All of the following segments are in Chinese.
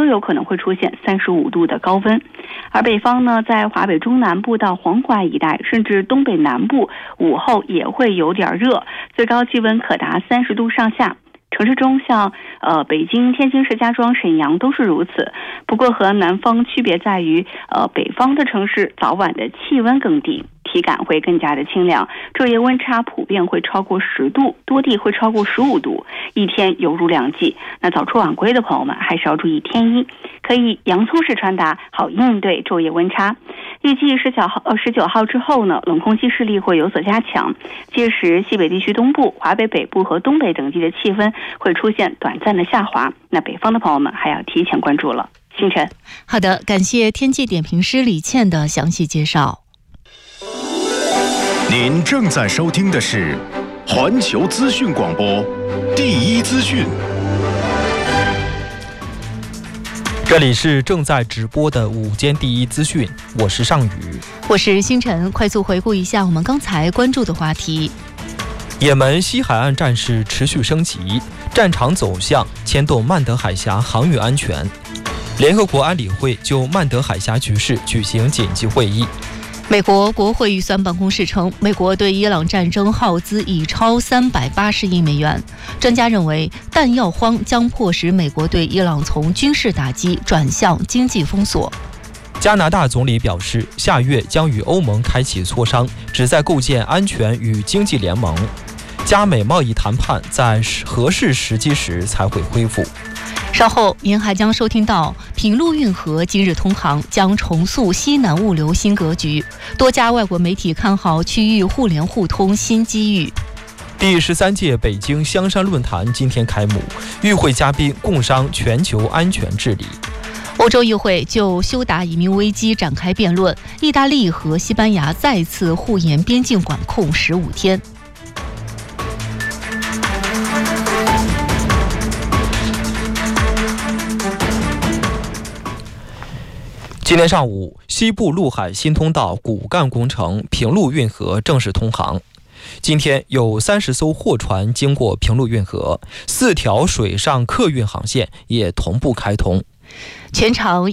有可能会出现35度的高温。而北方呢，在华北中南部到黄淮一带，甚至东北南部，午后也会有点热，最高气温可达30度上下。城市中像北京、天津、石家庄、沈阳都是如此。不过和南方区别在于，北方的城市早晚的气温更低，体感会更加的清凉，昼夜温差普遍会超过10度，多地会超过15度，一天犹如两季。那早出晚归的朋友们还是要注意添衣，可以洋葱式穿搭，好应对昼夜温差。预计19号之后呢，冷空气势力会有所加强，届时西北地区东部、华北北部和东北等地的气温会出现短暂的下滑，那北方的朋友们还要提前关注了。星辰， 好的，感谢天气点评师李倩的详细介绍。 您正在收听的是环球资讯广播第一资讯。 这里是正在直播的午间第一资讯，我是尚宇， 我是星辰。快速回顾一下我们刚才关注的话题。 也门西海岸战事持续升级，战场走向牵动曼德海峡航运安全。联合国安理会就曼德海峡局势举行紧急会议。 美国国会预算办公室称，美国对伊朗战争耗资已超380亿美元。专家认为，弹药荒将迫使美国对伊朗从军事打击转向经济封锁。 加拿大总理表示，下月将与欧盟开启磋商，旨在构建安全与经济联盟。加美贸易谈判在合适时机时才会恢复。 稍后您还将收听到平陆运河今日通航将重塑西南物流新格局，多家外国媒体看好区域互联互通新机遇。 第13届北京香山论坛今天开幕，与会嘉宾共商全球安全治理。 欧洲议会就休达移民危机展开辩论，意大利和西班牙再次互严边境管控15天。 今天上午，西部陆海新通道骨干工程平陆运河正式通航。今天有30艘货船经过平陆运河，4条水上客运航线也同步开通。 全长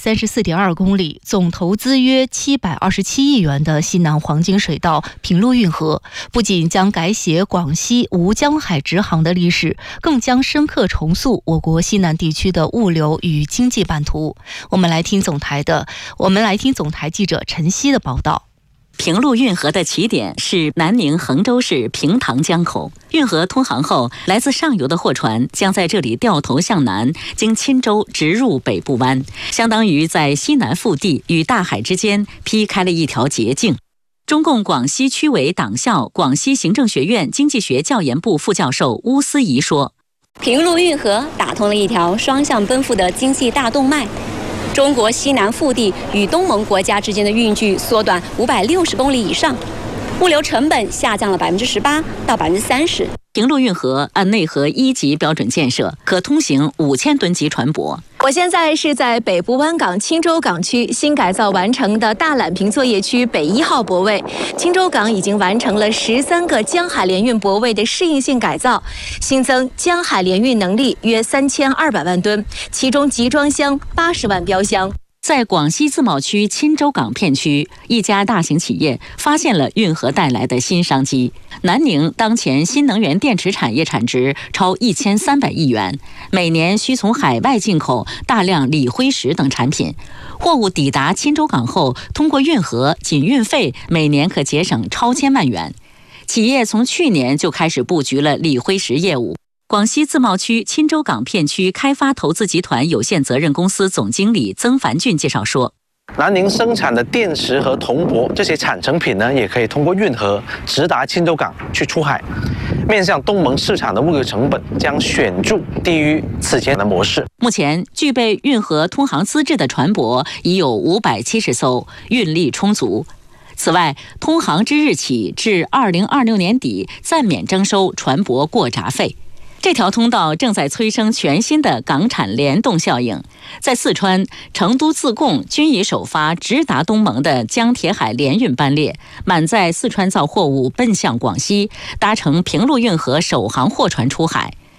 134.2公里，总投资约727亿元的西南黄金水道平陆运河，不仅将改写广西吴江海直航的历史，更将深刻重塑我国西南地区的物流与经济版图。我们来听总台记者陈曦的报道。 平陆运河的起点是南宁衡州市平塘江口，运河通航后，来自上游的货船将在这里掉头向南，经钦州直入北部湾，相当于在西南腹地与大海之间劈开了一条捷径。中共广西区委党校广西行政学院经济学教研部副教授邬思怡说：“ 平陆运河打通了一条双向奔赴的经济大动脉。中国西南腹地与东盟国家之间的运距缩短560公里以上，物流成本下降了18%到30%。 平陆运河按内河1级标准建设，可通行5000吨级船舶。 我现在是在北部湾港钦州港区新改造完成的大揽坪作业区北1号泊位。钦州港已经完成了13个江海联运泊位的适应性改造，新增江海联运能力约3200万吨，其中集装箱80万标箱。 在广西自贸区钦州港片区，一家大型企业发现了运河带来的新商机。南宁当前新能源电池产业产值超1300亿元，每年需从海外进口大量锂灰石等产品。货物抵达钦州港后，通过运河，仅运费每年可节省超千万元。企业从去年就开始布局了锂灰石业务。广西自贸区钦州港片区开发投资集团有限责任公司总经理曾凡俊介绍说， 南宁生产的电池和铜箔这些产成品呢，也可以通过运河直达钦州港去出海，面向东盟市场的物流成本将显著低于此前的模式。 目前具备运河通航资质的船舶已有570艘，运力充足。此外，通航之日起至2026年底暂免征收船舶过闸费。这条通道正在催生全新的港产联动效应，在四川、成都自贡均已首发直达东盟的江铁海联运班列，满载四川造货物奔向广西，搭乘平陆运河首航货船出海。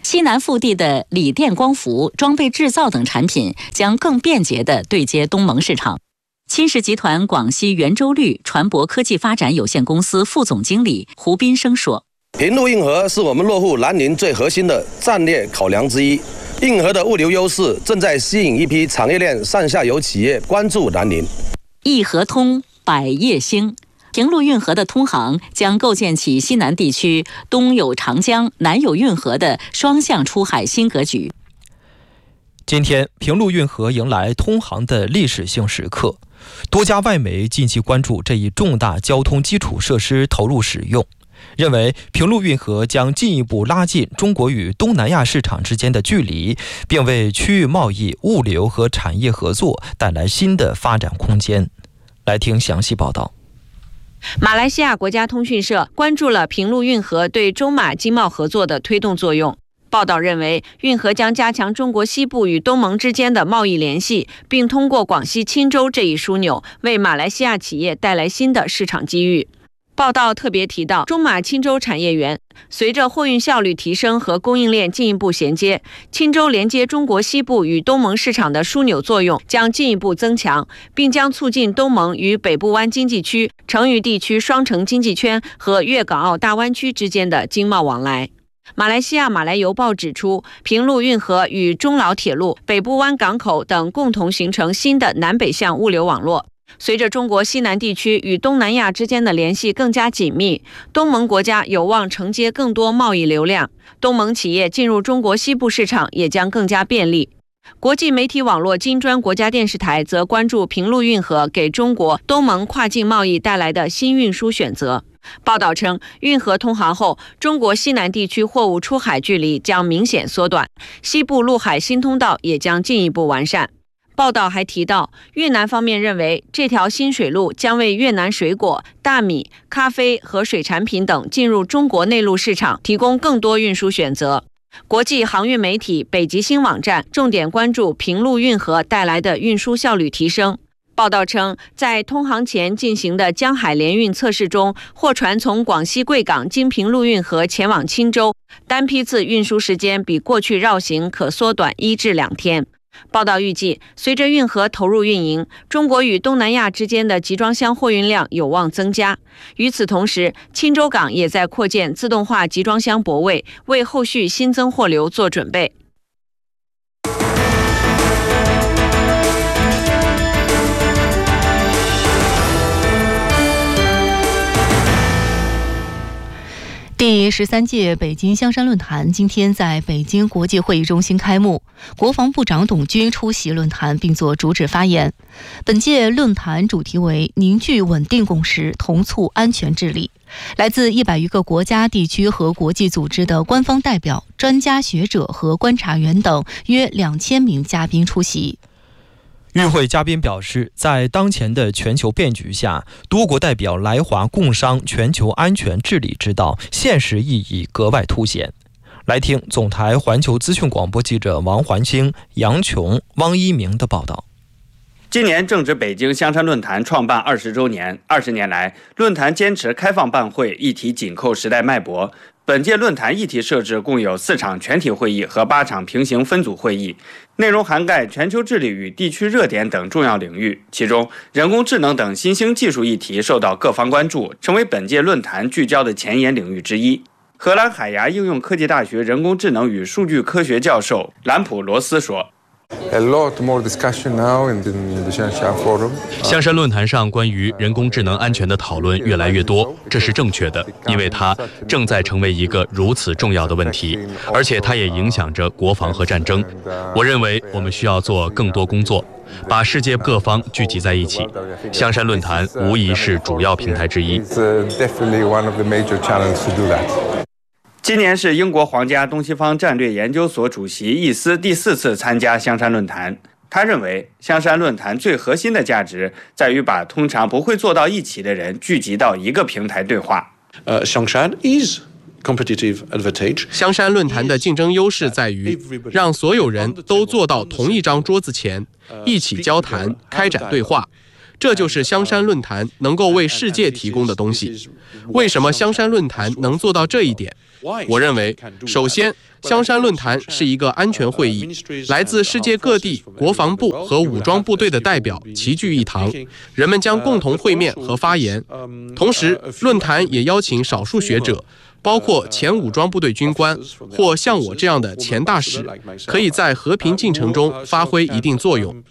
西南腹地的锂电光伏、装备制造等产品将更便捷地对接东盟市场。亲实集团广西圆周率船舶科技发展有限公司副总经理胡斌生说：“ 平陆运河是我们落户南宁最核心的战略考量之一。运河的物流优势正在吸引一批产业链上下游企业关注南宁。 一河通，百业兴。平陆运河的通航将构建起西南地区东有长江、南有运河的双向出海新格局。” 今天，平陆运河迎来通航的历史性时刻。多家外媒近期关注这一重大交通基础设施投入使用，认为平陆运河将进一步拉近中国与东南亚市场之间的距离，并为区域贸易、物流和产业合作带来新的发展空间。来听详细报道。 马来西亚国家通讯社关注了平陆运河对中马经贸合作的推动作用。报道认为，运河将加强中国西部与东盟之间的贸易联系，并通过广西钦州这一枢纽，为马来西亚企业带来新的市场机遇。报道特别提到，中马钦州产业园随着货运效率提升和供应链进一步衔接，钦州连接中国西部与东盟市场的枢纽作用将进一步增强，并将促进东盟与北部湾经济区、成渝地区双城经济圈和粤港澳大湾区之间的经贸往来。马来西亚马来邮报指出，平陆运河与中老铁路、北部湾港口等共同形成新的南北向物流网络。随着中国西南地区与东南亚之间的联系更加紧密，东盟国家有望承接更多贸易流量，东盟企业进入中国西部市场也将更加便利。国际媒体网络金砖国家电视台则关注平陆运河给中国东盟跨境贸易带来的新运输选择。报道称，运河通航后，中国西南地区货物出海距离将明显缩短，西部陆海新通道也将进一步完善。报道还提到，越南方面认为这条新水路将为越南水果、大米、咖啡和水产品等进入中国内陆市场提供更多运输选择。国际航运媒体北极星网站重点关注平陆运河带来的运输效率提升。报道称，在通航前进行的江海联运测试中，货船从广西贵港经平陆运河前往钦州，单批次运输时间比过去绕行可缩短1至2天。报道预计，随着运河投入运营，中国与东南亚之间的集装箱货运量有望增加。与此同时，钦州港也在扩建自动化集装箱泊位，为后续新增货流做准备。 第13届北京香山论坛今天在北京国际会议中心开幕，国防部长董军出席论坛并作主旨发言。本届论坛主题为凝聚稳定共识，同促安全治理。来自100余个国家、地区和国际组织的官方代表、专家学者和观察员等约2000名嘉宾出席。 与会嘉宾表示，在当前的全球变局下，多国代表来华共商全球安全治理之道，现实意义格外凸显。来听总台环球资讯广播记者王环清、杨琼、汪一鸣的报道。 今年正值北京香山论坛创办20周年，20年来，论坛坚持开放办会，议题紧扣时代脉搏。本届论坛议题设置共有4场全体会议和8场平行分组会议，内容涵盖全球治理与地区热点等重要领域。其中，人工智能等新兴技术议题受到各方关注，成为本届论坛聚焦的前沿领域之一。荷兰海牙应用科技大学人工智能与数据科学教授兰普罗斯说。 香山论坛上关于人工智能安全的讨论越来越多，这是正确的，因为它正在成为一个如此重要的问题，而且它也影响着国防和战争。我认为我们需要做更多工作，把世界各方聚集在一起。香山论坛无疑是主要平台之一。 今年是英国皇家东西方战略研究所主席易斯第4次参加香山论坛。他认为，香山论坛最核心的价值在于把通常不会坐到一起的人聚集到一个平台对话。 香山论坛的竞争优势在于让所有人都坐到同一张桌子前，一起交谈、开展对话。这就是香山论坛能够为世界提供的东西。为什么香山论坛能做到这一点？ 我认为，首先，香山论坛是一个安全会议，来自世界各地国防部和武装部队的代表齐聚一堂，人们将共同会面和发言。同时，论坛也邀请少数学者，包括前武装部队军官或像我这样的前大使，可以在和平进程中发挥一定作用。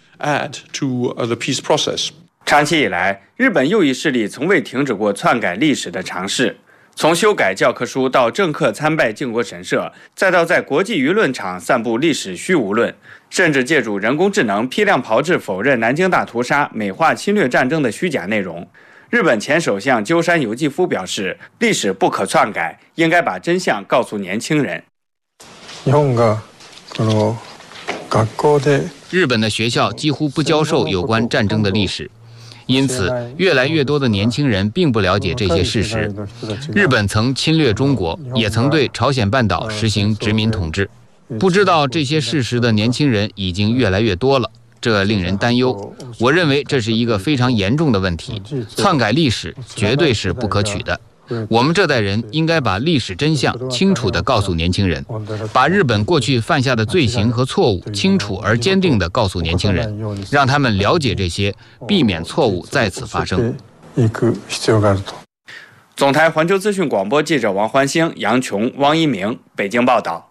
长期以来，日本右翼势力从未停止过篡改历史的尝试。从修改教科书到政客参拜靖国神社，再到在国际舆论场散布历史虚无论，甚至借助人工智能批量炮制否认南京大屠杀、美化侵略战争的虚假内容。日本前首相鸠山由纪夫表示，历史不可篡改，应该把真相告诉年轻人。 日本的学校几乎不教授有关战争的历史，因此越来越多的年轻人并不了解这些事实。日本曾侵略中国，也曾对朝鲜半岛实行殖民统治。不知道这些事实的年轻人已经越来越多了，这令人担忧。我认为这是一个非常严重的问题，篡改历史绝对是不可取的。我们这代人应该把历史真相清楚地告诉年轻人，把日本过去犯下的罪行和错误清楚而坚定地告诉年轻人，让他们了解这些，避免错误再次发生。 总台环球资讯广播记者王环星、杨琼、汪一鸣北京报道。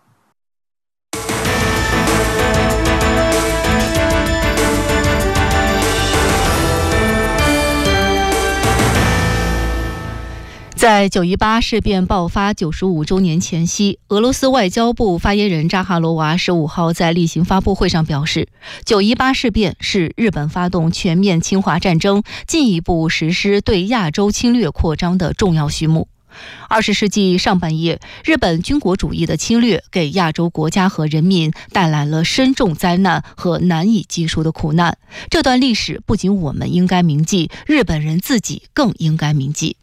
在9·18事变爆发95周年前夕，俄罗斯外交部发言人扎哈罗娃15号在例行发布会上表示，9·18事变是日本发动全面侵华战争，进一步实施对亚洲侵略扩张的重要序幕。20世纪上半叶，日本军国主义的侵略给亚洲国家和人民带来了深重灾难和难以计数的苦难。这段历史不仅我们应该铭记，日本人自己更应该铭记。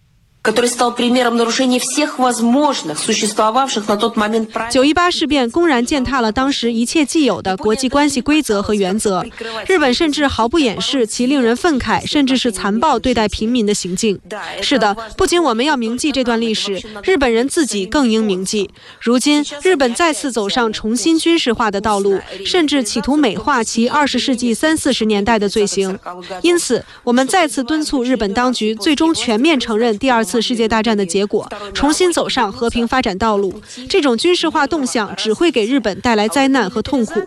9·18事变公然践踏了当时一切既有的国际关系规则和原则，日本甚至毫不掩饰其令人愤慨甚至是残暴对待平民的行径。是的，不仅我们要铭记这段历史，日本人自己更应铭记。如今，日本再次走上重新军事化的道路，甚至企图美化其20世纪30、40年代的罪行。因此，我们再次敦促日本当局最终全面承认第二次世界大战的结果，重新走上和平发展道路。这种军事化动向只会给日本带来灾难和痛苦。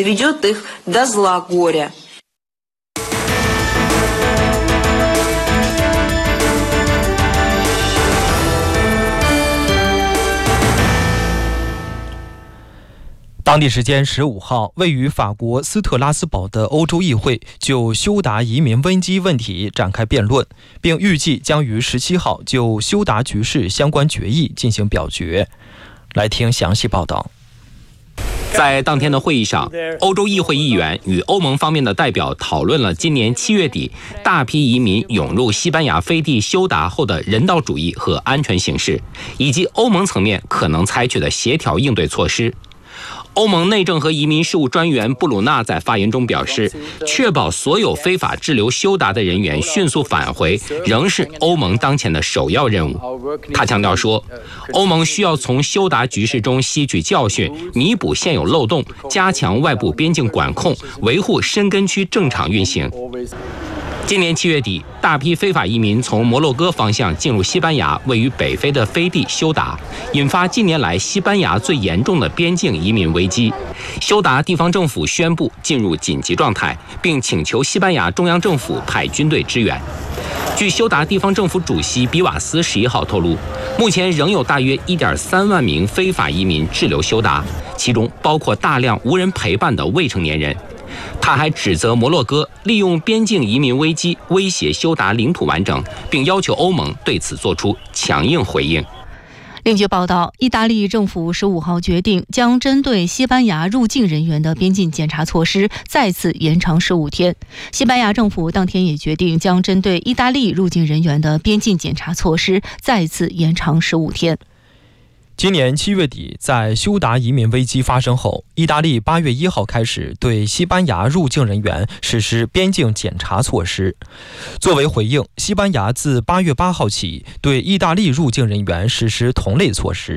当地时间15号，位于法国斯特拉斯堡的欧洲议会就休达移民危机问题展开辩论，并预计将于17号就休达局势相关决议进行表决。来听详细报道。 在当天的会议上，欧洲议会议员与欧盟方面的代表讨论了今年7月底大批移民涌入西班牙飞地休达后的人道主义和安全形势，以及欧盟层面可能采取的协调应对措施。欧盟内政和移民事务专员布鲁纳在发言中表示，确保所有非法滞留休达的人员迅速返回仍是欧盟当前的首要任务。他强调说，欧盟需要从休达局势中吸取教训，弥补现有漏洞，加强外部边境管控，维护申根区正常运行。今年7月底，大批非法移民从摩洛哥方向进入西班牙位于北非的飞地休达，引发近年来西班牙最严重的边境移民危机。休达地方政府宣布进入紧急状态，并请求西班牙中央政府派军队支援。据休达地方政府主席比瓦斯11号透露，目前仍有大约1.3万名非法移民滞留休达，其中包括大量无人陪伴的未成年人。他还指责摩洛哥利用边境移民危机威胁休达领土完整，并要求欧盟对此作出强硬回应。 另据报道，意大利政府15号决定将针对西班牙入境人员的边境检查措施再次延长15天。西班牙政府当天也决定将针对意大利入境人员的边境检查措施再次延长15天。 今年7月底，在休达移民危机发生后，意大利8月1号开始对西班牙入境人员实施边境检查措施。作为回应，西班牙自8月8号起对意大利入境人员实施同类措施。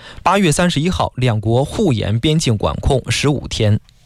8月31号，两国互延边境管控15天。